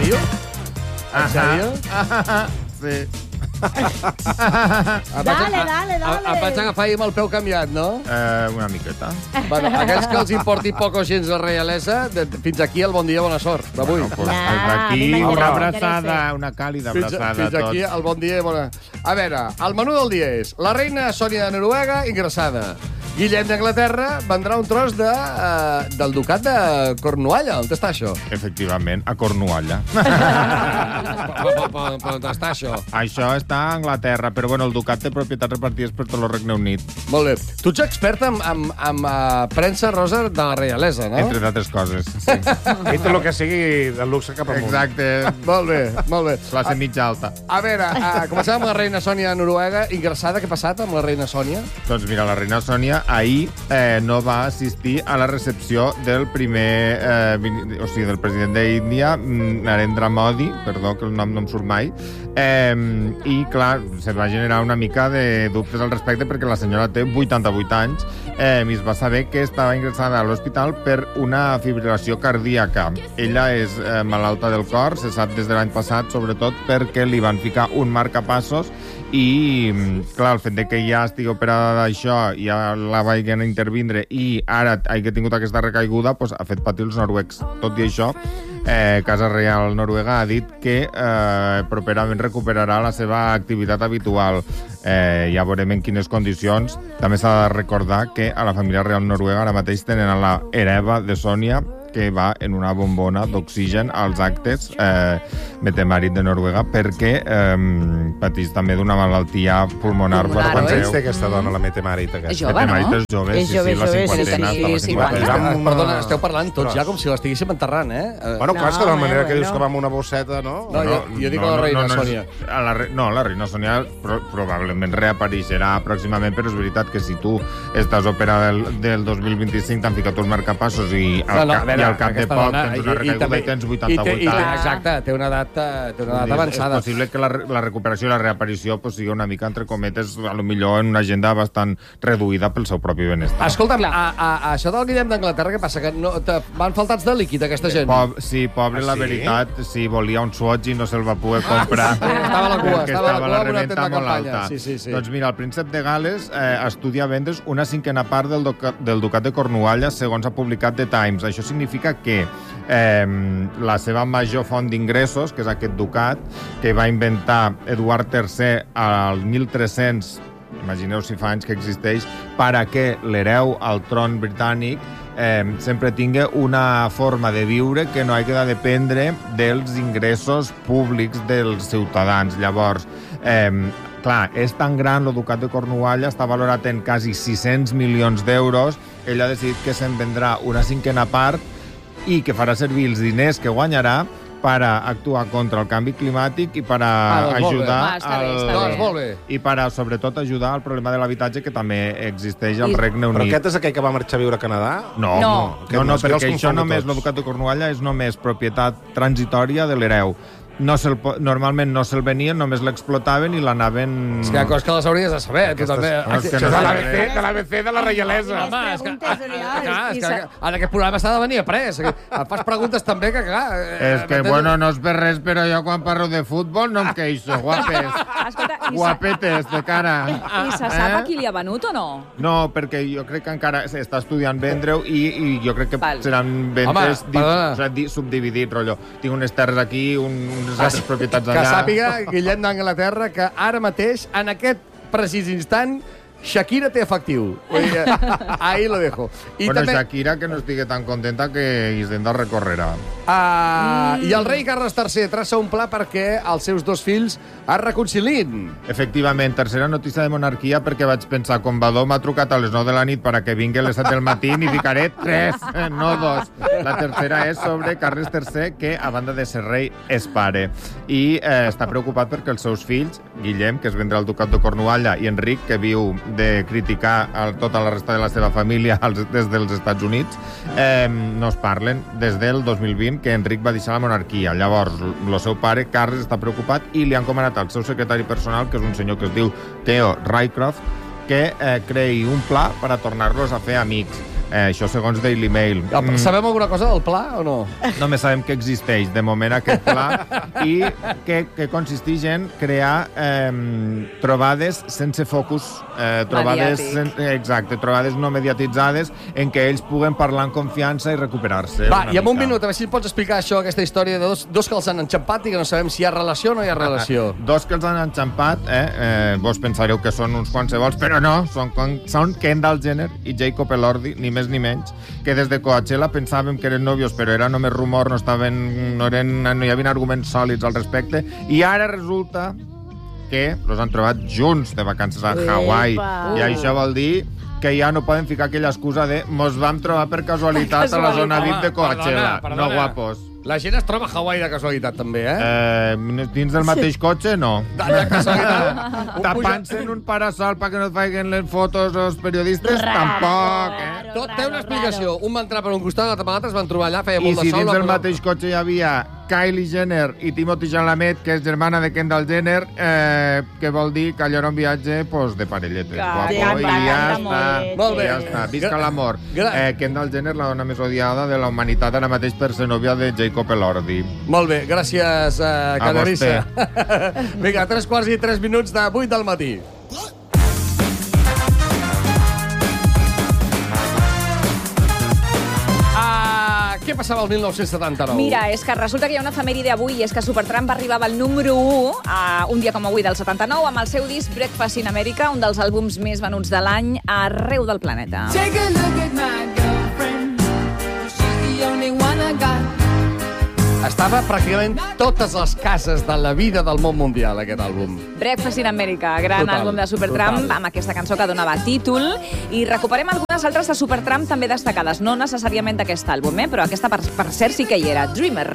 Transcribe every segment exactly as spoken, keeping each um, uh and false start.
sèrio? En sèrio? Sí. Dale, dale, dale. Em vaig agafar ahir amb el peu canviat, no? Eh, una miqueta. Bueno, aquells que els importi poc o gens la reialesa, de, fins aquí el bon dia, bona sort d'avui. Bueno, pues, Nah, des a d'aquí mi m'interessa, una m'interessa. abraçada, una càlida Fins, abraçada fins a aquí tots. el bon dia i bona... A veure, el menú del dia és la reina Sònia de Noruega ingressada. Guillem d'Anglaterra vendrà un tros de, uh, del ducat de Cornualla. On està això? Efectivament, a Cornualla. On està això? Això està a Anglaterra, però bueno, el ducat té propietats repartides per tot el Regne Unit, Molt bé. Tu ets expert en, en, en uh, premsa rosa de la reialesa, no? entre d'altres coses. Sí. I tot el que sigui del luxe cap amunt. Exacte. Molt bé, molt bé. Classe mitja alta. A veure, uh, comencem amb la reina Sònia de Noruega. Ingressada, què ha passat amb la reina Sònia? Doncs mira, la reina Sònia ahir eh, no va assistir a la recepció del primer, eh, vin- o sigui, del president d'Índia, mm, Narendra Modi, perdó, que el nom no em surt mai, eh, i clar, se va generar una mica de dubtes al respecte perquè la senyora té vuitanta-vuit anys eh, i es va saber que estava ingressada a l'hospital per una fibrilació cardíaca. Ella és eh, malalta del cor, se sap des de l'any passat, sobretot perquè li van ficar un marcapassos i, clar, el fet de que ja estigui operada d'això, ja la vagin a intervindre i ara hagi tingut aquesta recaiguda, pues, ha fet patir els noruecs. Tot i això, eh, Casa Reial Noruega ha dit que eh, properament recuperarà la seva activitat habitual. Eh, ja veurem en quines condicions. També s'ha de recordar que a la família real noruega ara mateix tenen a la hereva de Sònia, que va en una bombona d'oxigen als actes, eh, metemàrit de Noruega, perquè eh, pateix també d'una malaltia pulmonar. Pulmonar, Quants oi? anys té aquesta dona, la metemàrit? És Aquesta? jove, no? Metemàrit és jove, És sí, jove, sí, la jove, cinquantena. sí, està la sí, cinquantena. Va amb una- Perdona, esteu parlant tots Ostres. ja com si l'estiguéssim enterrant, eh? Eh, Bueno, clar, és que de la No, manera que bueno. dius que va amb una bosseta, no? No, jo, jo dic a la reina Sònia. és- a la, re- no, la reina Sònia pro, probablement reapareixerà pròximament, però és veritat que si tu estàs operada del, del dos mil vint-i-cinc, t'han ficat uns marcapassos i al, No, no, a cap, veure, i al cap de aquesta poc dona- tens una recaiguda i, també- tens i té- vuitanta-vuit i té- anys. Exacte, té una edat, eh, té una edat És avançada. possible que la, re- la recuperació i la reaparició pues, sigui una mica, entre cometes, a lo millor en una agenda bastant reduïda pel seu propi benestar. Escolta'm, a, a, a això del Guillem d'Anglaterra, què passa? Que no, te, van faltats de líquid, aquesta gent? Pob, sí, pobre, Ah, la sí? veritat, sí, volia un swatch i no se'l va poder comprar. sí, estava a la cua, perquè estava a la cua la amb una reventa tenda de molt campanya. alta. Sí, sí, sí. Doncs mira, el príncep de Gales eh, estudia vendre's una cinquena part del, duca, del ducat de Cornualla, segons ha publicat The Times. Això significa que eh, la seva major font d'ingressos, que és aquest ducat, que va inventar Eduard tercer al mil tres-cents, imagineu si fa anys que existeix, per a que l'hereu al tron britànic eh, sempre tingui una forma de viure que no hagi de dependre dels ingressos públics dels ciutadans. Llavors, eh, clar, és tan gran, el ducat de Cornualla està valorat en quasi sis-cents milions d'euros. Ell ha decidit que se'n vendrà una cinquena part i que farà servir els diners que guanyarà per a actuar contra el canvi climàtic i per a Ah, doncs molt bé. ajudar Ah, està bé, al... està Doncs molt bé. i per a, sobretot, ajudar al problema de l'habitatge que també existeix al I- Regne Però Unit. aquest és aquell que va marxar a viure a Canadà? No, No. no, no, no És que jo els perquè això confondo només, tots. el ducat de Cornualla és només propietat transitòria de l'hereu. No se'l po- normalment no se'l venien, només l'explotaven i l'anaven... És que hi ha coses que les hauries de saber, tu també. coses que Això no de l'A sé. B C, de l'A B C de la reialesa. Home, és que, preguntes ah, serials, clar, és i que sa- en aquest programa s'ha de venir après. Em fas preguntes també que, clar... eh, És que, m'entens? bueno, no és per res, però jo quan parlo de futbol no em queixo, guapes. Escolta, i, sa Guapetes, de cara. i se sap Eh? a qui li ha venut o no? No, perquè jo crec que encara està estudiant vendre-ho i, i jo crec que Val. seran ventes Home, di, perdona. o sigui, di, subdividits, rotllo. Tinc unes terres aquí, un, unes altres propietats Que allà. sàpiga, Guillem d'Anglaterra, que ara mateix, en aquest precís instant, Shakira té efectiu. Vull dir, ahí lo dejo. I Bueno, també... Shakira, que no estigui tan contenta que Hisenda recorrerà. Uh, mm. I el rei Carles tercer traça un pla perquè els seus dos fills es reconcilin. Efectivament, tercera notícia de monarquia, perquè vaig pensar, com Badó m'ha trucat a les nou de la nit per a que vingui a les set del matí i ficaré tres, no dos. La tercera és sobre Carles tercer, que, a banda de ser rei, és pare. I eh, està preocupat perquè els seus fills, Guillem, que es vendrà al ducat de Cornualla, i Enric, que viu de criticar a tota la resta de la seva família als, des dels Estats Units, eh, no es parlen des del dos mil vint, que Enric va deixar la monarquia. Llavors, el seu pare, Carles, està preocupat i li han comanat al seu secretari personal, que és un senyor que es diu Theo Rycroft, que eh, creï un pla per a tornar-los a fer amics. Eh, això segons Daily Mail. Mm. Sabem alguna cosa del pla o no? Només sabem que existeix, de moment, aquest pla, i que, que consisteix en crear eh, trobades sense focus, eh, trobades, sen, exacte, trobades no mediatitzades, en què ells puguen parlar en confiança i recuperar-se. Va, i en un minut, a veure si pots explicar això, aquesta història de dos, dos que els han enxampat i que no sabem si hi ha relació o no hi ha relació. Ah, dos que els han enxampat, eh, eh, vos pensareu que són uns qualsevols, però no, són, són Kendall Jenner i Jacob Elordi, ni més ni menys, que des de Coachella pensàvem que eren nòvios, però era només rumor, no, estaven, no, eren, no hi havia arguments sòlids al respecte, i ara resulta que els han trobat junts de vacances a Hawaii. Epa. I això vol dir que ja no poden ficar aquella excusa de mos vam trobar per casualitat, casualitat. a la zona V I P de Coachella. Perdona, perdona. No guapos. La gent es troba a Hawaii de casualitat, també, eh? Eh, dins del mateix cotxe, no. De, de casualitat. Tapant-se en un parasol perquè no et facin les fotos els periodistes, tampoc, eh? Tot té una explicació. Un va entrar per un costat, l'altre per l'altre, es van trobar allà, feia I molt de si sol. dins del però- mateix cotxe hi havia Kylie Jenner i Timothy Chalamet, que és germana de Kendall Jenner, eh, que vol dir que allò era un viatge pues, de parelletes. Que Guapo, canta, i ja canta està. molt. Molt bé. I ja està. Visca Gra- l'amor. Gra- Eh, Kendall Jenner, la dona més odiada de la humanitat, ara mateix per ser nòvia de Jacob Elordi. Molt bé, gràcies, uh, Canarissa. Vinga, tres quarts i tres minuts de vuit del matí. Ah, què passava el mil nou-cents setanta-nou? Mira, és que resulta que hi ha una efemèride avui i és que Supertramp arribava al número u a un dia com avui del setanta-nou amb el seu disc Breakfast in America, un dels àlbums més venuts de l'any arreu del planeta. Take a look at my girlfriend. She's the only one I got. Estava pràcticament totes les cases de la vida del món mundial, aquest àlbum. Breakfast in America, gran Total, àlbum de Supertramp, total. amb aquesta cançó que donava títol, i recuperem algunes altres de Supertramp també destacades, no necessàriament d'aquest àlbum, eh? Però aquesta, per, per cert, sí que hi era, Dreamer.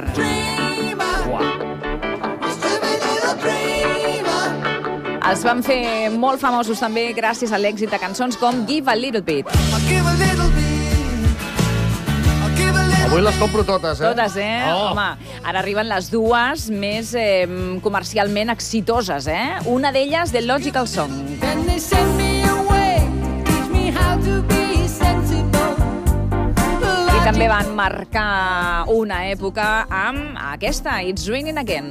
Els van fer molt famosos també gràcies a l'èxit de cançons com Give a Little Bit. Avui les compro totes, eh? Totes, eh? Oh. Home, ara arriben les dues més eh, comercialment exitoses, eh? Una d'elles, The Logical Song. Then they send me away. Teach me how to be sensible. I també van marcar una època amb aquesta, It's Raining Again.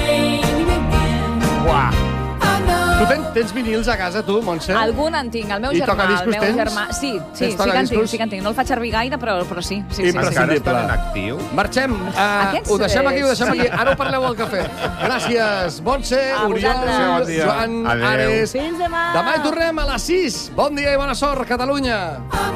Uah. Tu tens, tens vinils a casa, tu, Montse? Algun en tinc, el meu I germà, el tocadiscos meu tens? germà... Sí, sí, Tens sí que en tinc, tocadiscos? sí que en tinc. No el faig servir gaire, però, però sí. sí, sí, sí. Encara Imprescindible. estan en actiu? Marxem. Uh, Aquests, ho deixem aquí, ho deixem sí. aquí. Ara ho parleu al cafè. Gràcies, Montse, A Oriol, vosaltres. Bon dia. Joan, Adéu. Ares. Fins demà. Demà hi tornem a les sis. Bon dia i bona sort, Catalunya. I'm